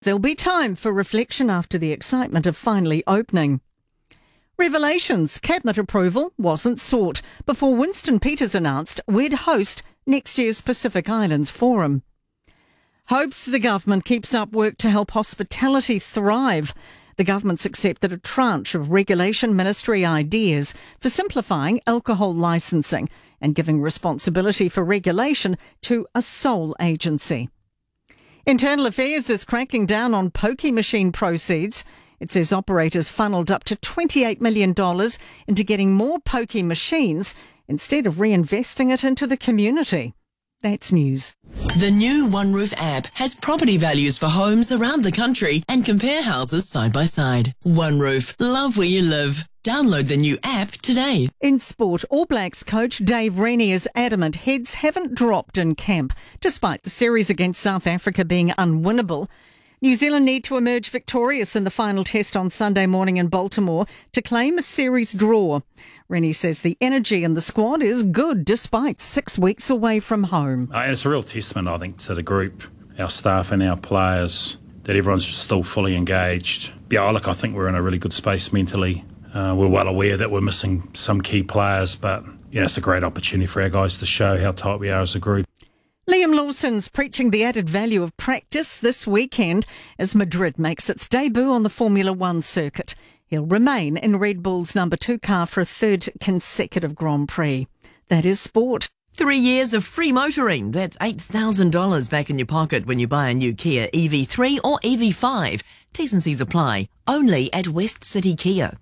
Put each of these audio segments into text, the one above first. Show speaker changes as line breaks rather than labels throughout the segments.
There'll be time for reflection after the excitement of finally opening. Revelations cabinet approval wasn't sought before Winston Peters announced we'd host next year's Pacific Islands Forum. Hopes the government keeps up work to help hospitality thrive. The government's accepted a tranche of regulation ministry ideas for simplifying alcohol licensing and giving responsibility for regulation to a sole agency. Internal Affairs is cracking down on pokie machine proceeds. It says operators funnelled up to $28 million into getting more pokie machines instead of reinvesting it into the community. That's news.
The new OneRoof app has property values for homes around the country and compare houses side by side. OneRoof, love where you live. Download the new app today.
In sport, All Blacks coach Dave Rennie is adamant heads haven't dropped in camp, despite the series against South Africa being unwinnable. New Zealand need to emerge victorious in the final test on Sunday morning in Baltimore to claim a series draw. Rennie says the energy in the squad is good despite 6 weeks away from home.
It's a real testament, I think, to the group, our staff and our players, that everyone's still fully engaged. Yeah, look, I think we're in a really good space mentally. We're well aware that we're missing some key players, but it's a great opportunity for our guys to show how tight we are as a group.
Liam Lawson's preaching the added value of practice this weekend as Madrid makes its debut on the Formula One circuit. He'll remain in Red Bull's number 2 car for a third consecutive Grand Prix. That is sport.
3 years of free motoring. That's $8,000 back in your pocket when you buy a new Kia EV3 or EV5. T's and C's apply. Only at West City Kia.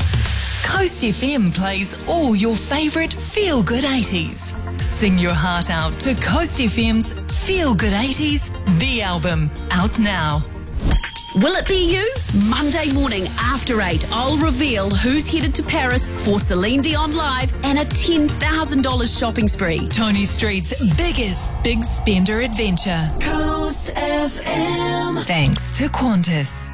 Coast FM plays all your favourite feel-good 80s. Sing your heart out to Coast FM's Feel Good 80s, the album, out now.
Will it be you? Monday morning after 8, I'll reveal who's headed to Paris for Celine Dion Live and a $10,000 shopping spree.
Tony Street's biggest big spender adventure.
Coast FM.
Thanks to Qantas.